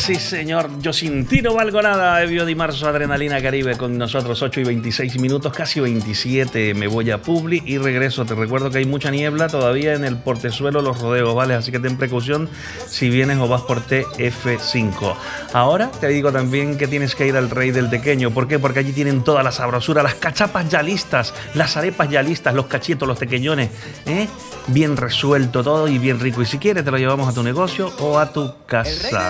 Sí, señor. Yo sin ti no valgo nada. Evio Di Marzo, Adrenalina Caribe con nosotros. 8:26, casi 27. Me voy a Publi y regreso. Te recuerdo que hay mucha niebla todavía en el portezuelo Los Rodeos, ¿vale? Así que ten precaución si vienes o vas por TF5. Ahora te digo también que tienes que ir al Rey del Tequeño. ¿Por qué? Porque allí tienen toda la sabrosura, las cachapas ya listas, las arepas ya listas, los cachetos, los tequeñones, bien resuelto todo y bien rico. Y si quieres te lo llevamos a tu negocio o a tu casa.